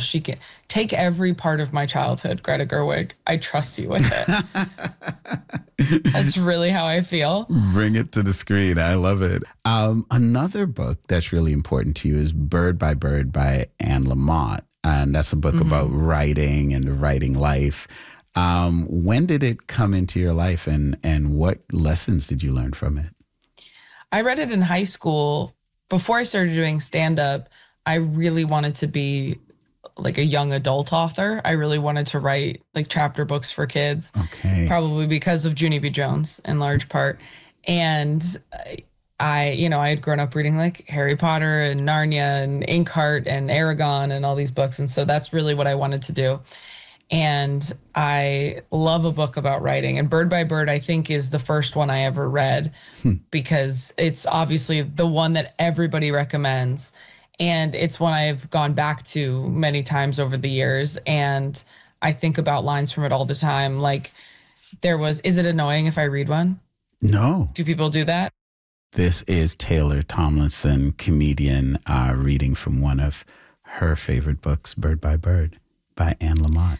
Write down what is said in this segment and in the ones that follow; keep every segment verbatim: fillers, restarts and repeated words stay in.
she can take every part of my childhood, Greta Gerwig. I trust you with it. That's really how I feel. Bring it to the screen. I love it. Um, another book that's really important to you is Bird by Bird by Anne Lamott. And that's a book mm-hmm. about writing and writing life. Um, when did it come into your life, and, and what lessons did you learn from it? I read it in high school. Before I started doing stand-up, I really wanted to be like a young adult author. I really wanted to write like chapter books for kids. Okay. Probably because of Junie B. Jones in large part. And I, you know, I had grown up reading like Harry Potter and Narnia and Inkheart and Aragon and all these books. And so that's really what I wanted to do. And I love a book about writing. And Bird by Bird, I think, is the first one I ever read hmm. because it's obviously the one that everybody recommends. And it's one I've gone back to many times over the years. And I think about lines from it all the time. Like there was, is it annoying if I read one? No. Do people do that? This is Taylor Tomlinson, comedian, uh, reading from one of her favorite books, Bird by Bird by Anne Lamott.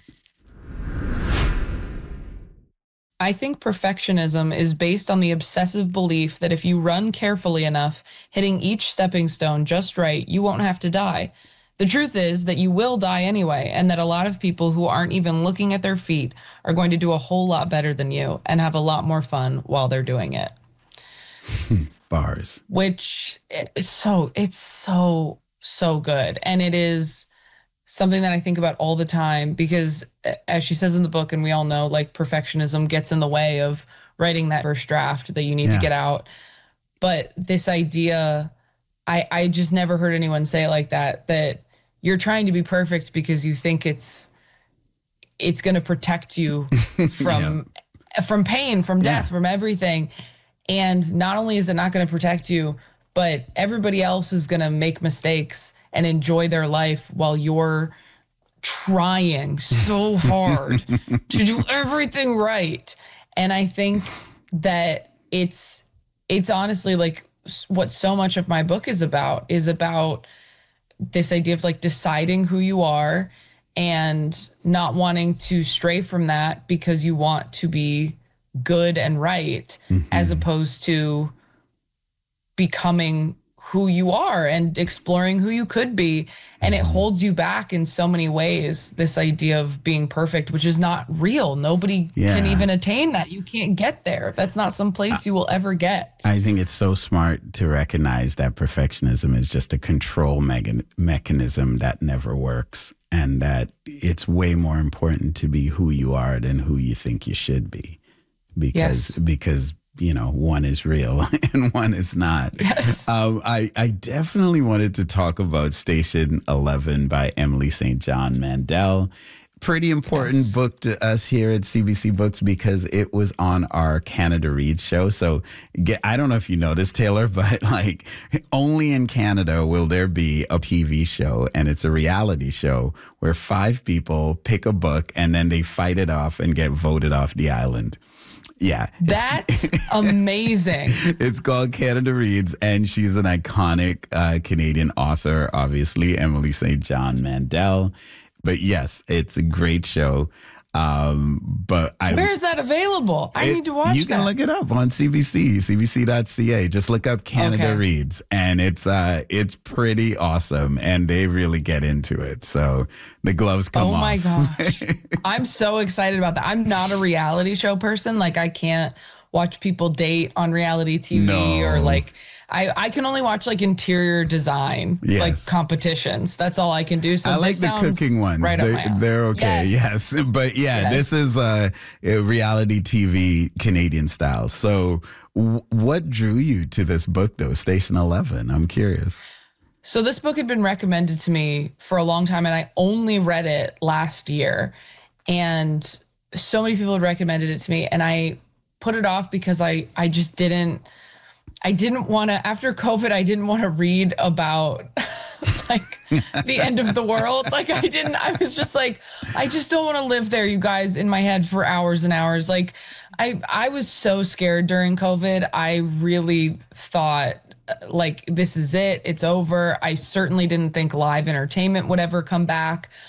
I think perfectionism is based on the obsessive belief that if you run carefully enough, hitting each stepping stone just right, you won't have to die. The truth is that you will die anyway, and that a lot of people who aren't even looking at their feet are going to do a whole lot better than you and have a lot more fun while they're doing it. Bars. Which is so, it's so, so good. And it is something that I think about all the time because, as she says in the book, and we all know, like perfectionism gets in the way of writing that first draft that you need yeah. to get out. But this idea, I, I just never heard anyone say it like that, that you're trying to be perfect because you think it's it's going to protect you from yeah. from pain, from death, yeah. from everything. And not only is it not going to protect you, but everybody else is going to make mistakes and enjoy their life while you're trying so hard to do everything right. And I think that it's it's honestly like what so much of my book is about, is about this idea of like deciding who you are and not wanting to stray from that because you want to be good and right, mm-hmm. as opposed to becoming who you are and exploring who you could be. And it holds you back in so many ways, this idea of being perfect, which is not real. Nobody yeah. can even attain that. You can't get there. That's not some place you will ever get. I think it's so smart to recognize that perfectionism is just a control me- mechanism that never works, and that it's way more important to be who you are than who you think you should be. Because, yes. because, you know, one is real and one is not. Yes. Um, I, I definitely wanted to talk about Station Eleven by Emily Saint John Mandel. Pretty important yes. book to us here at C B C Books because it was on our Canada Reads show. So get, I don't know if you know this, Taylor, but like only in Canada will there be a T V show, and it's a reality show where five people pick a book and then they fight it off and get voted off the island. Yeah. That's amazing. It's called Canada Reads, and she's an iconic uh, Canadian author, obviously, Emily Saint John Mandel. But yes, it's a great show. Um, but I, where is that available? I need to watch that. You can that. look it up on C B C, C B C dot C A. Just look up Canada okay. Reads, and it's uh, it's pretty awesome, and they really get into it. So the gloves come off. Oh my off. gosh. I'm so excited about that. I'm not a reality show person. Like I can't watch people date on reality T V no. or like I, I can only watch like interior design, yes. like competitions. That's all I can do. So I like the cooking ones. Right they're, they're okay. Yes. yes. But yeah, yes. this is a, a reality T V Canadian style. So w- what drew you to this book though, Station Eleven? I'm curious. So this book had been recommended to me for a long time, and I only read it last year. And so many people had recommended it to me, and I put it off because I, I just didn't, I didn't want to, after COVID, I didn't want to read about like the end of the world. Like I didn't, I was just like, I just don't want to live there, you guys, in my head for hours and hours. Like I, I was so scared during COVID. I really thought like, this is it, it's over. I certainly didn't think live entertainment would ever come back.